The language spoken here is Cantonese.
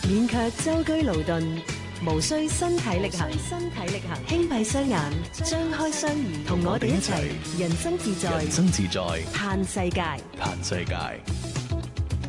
免卻舟車勞頓，無需身體力行，輕閉雙眼，張開雙耳，同我哋一齊人生自在， 人生自在， 嘆世界。 嘆世界。